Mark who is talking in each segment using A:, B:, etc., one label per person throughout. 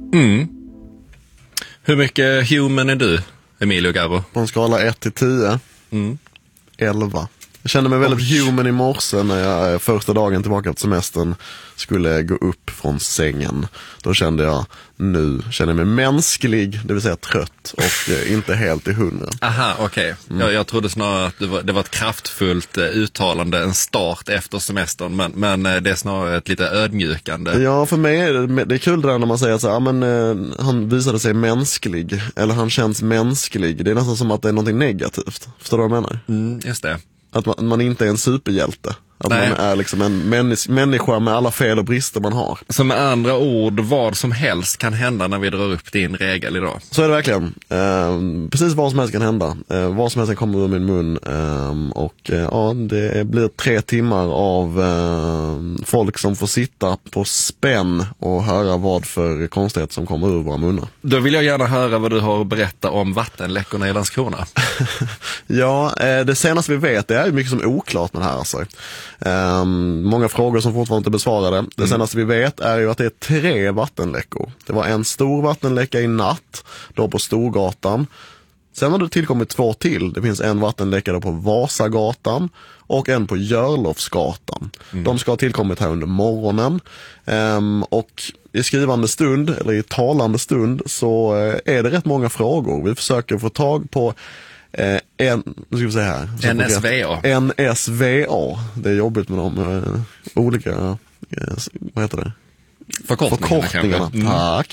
A: Hur mycket human är du, Emilio Garbo?
B: På en skala 1-10. 11. Jag kände mig väldigt human i morse när jag första dagen tillbaka till semestern skulle gå upp från sängen. Då kände jag, nu känner jag mig mänsklig, det vill säga trött och inte helt i 100.
A: Aha, okej. Jag trodde snarare att det var ett kraftfullt uttalande, en start efter semestern, men det är snarare ett lite ödmjukande.
B: Ja, för mig är det kul där när man säger så här, men han visade sig mänsklig, eller han känns mänsklig. Det är nästan som att det är någonting negativt. Förstår du vad jag menar?
A: Just det.
B: Att man inte är en superhjälte. Att
A: Nej.
B: man är liksom en människa med alla fel och brister man har.
A: Så med andra ord, vad som helst kan hända när vi drar upp din regel idag.
B: Så är det verkligen. Precis vad som helst kan hända. Vad som helst kan komma ur min mun. Det blir 3 timmar av folk som får sitta på spänn och höra vad för konstighet som kommer ur våra munnar.
A: Då vill jag gärna höra vad du har att berätta om vattenläckorna i Landskrona.
B: Ja, det senaste vi vet är mycket som är oklart med det här alltså. Många frågor som fortfarande inte är besvarade. Det senaste vi vet är ju att det är 3 vattenläckor. Det var en stor vattenläcka i natt, då på Storgatan. Sen har det tillkommit 2 till. Det finns en vattenläcka då på Vasagatan och en på Görlofsgatan. De ska ha tillkommit här under morgonen. Och i skrivande stund, eller i talande stund, så är det rätt många frågor. Vi försöker få tag på nu ska vi se här. NSVA. Det är jobbigt med de olika, vad heter det? Förkortningarna. Tack.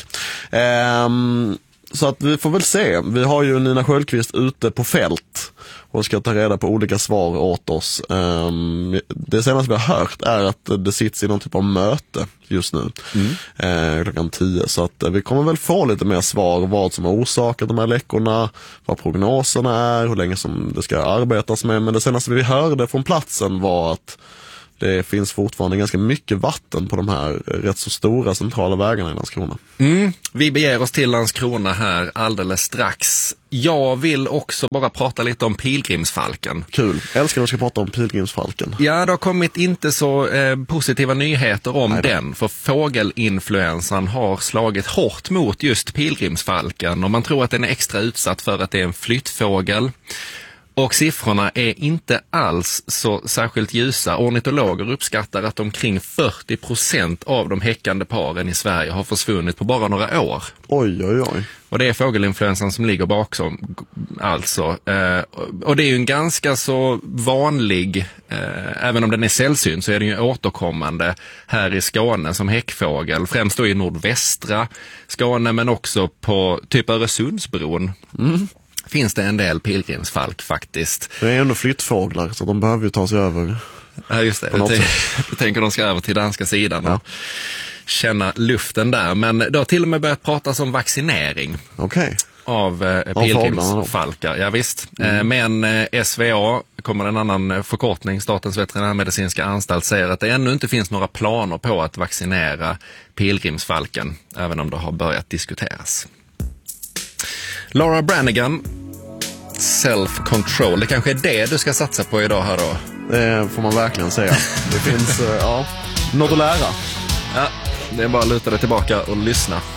B: Så att vi får väl se. Vi har ju Nina Sköldqvist ute på fält och ska ta reda på olika svar åt oss. Det senaste vi har hört är att det sitter i någon typ av möte just nu klockan 10. Så att vi kommer väl få lite mer svar vad som har orsakat de här läckorna, vad prognoserna är, hur länge som det ska arbetas med. Men det senaste vi hörde från platsen var att det finns fortfarande ganska mycket vatten på de här rätt så stora centrala vägarna i Landskrona.
A: Vi beger oss till Landskrona här alldeles strax. Jag vill också bara prata lite om pilgrimsfalken.
B: Kul. Älskar att du ska prata om pilgrimsfalken.
A: Ja, det har kommit inte så positiva nyheter om den. För fågelinfluensan har slagit hårt mot just pilgrimsfalken. Och man tror att den är extra utsatt för att det är en flyttfågel. Och siffrorna är inte alls så särskilt ljusa. Ornitologer uppskattar att omkring 40% av de häckande paren i Sverige har försvunnit på bara några år.
B: Oj.
A: Och det är fågelinfluensan som ligger bakom alltså. Och det är ju en ganska så vanlig, även om den är sällsynt så är den ju återkommande här i Skåne som häckfågel. Främst då i nordvästra Skåne men också på typ Öresundsbron. Finns det en del pilgrimsfalk faktiskt.
B: Det är ändå flyttfåglar så de behöver ju ta sig över.
A: Ja just det, jag tänker de ska över till danska sidan och känna luften där. Men det har till och med börjat pratas om vaccinering av pilgrimsfalkar. Ja, visst. Men SVA, kommer en annan förkortning, Statens veterinärmedicinska anstalt, säger att det ännu inte finns några planer på att vaccinera pilgrimsfalken, även om det har börjat diskuteras. Laura Branigan, Self-Control. Det kanske är det du ska satsa på idag här då?
B: Det får man verkligen säga. Det finns, något att lära.
A: Ja, det är bara att luta dig tillbaka och lyssna.